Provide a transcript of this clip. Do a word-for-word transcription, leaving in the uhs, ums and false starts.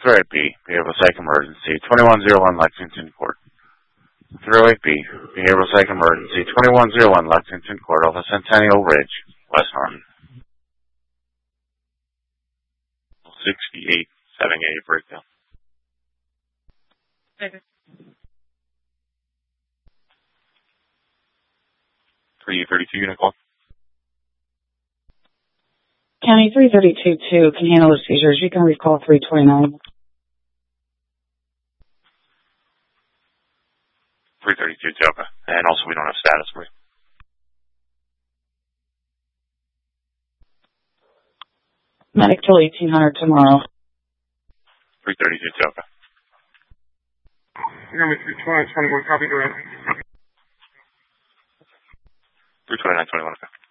three oh eight B, behavioral psych emergency, twenty-one oh one Lexington Court. three oh eight B, behavioral psych emergency, twenty-one oh one Lexington Court, off of Centennial Ridge, West Harmon. sixty-eight, having a breakdown. Okay. three thirty-two unit call. County three thirty-two two can handle the seizures. You can recall three twenty-nine. three thirty-two two, okay. And also we don't have status for you. Medic till eighteen hundred tomorrow. three thirty-two two, okay. Number three twenty-nine twenty-one, copy direct. three twenty-nine twenty-one, okay.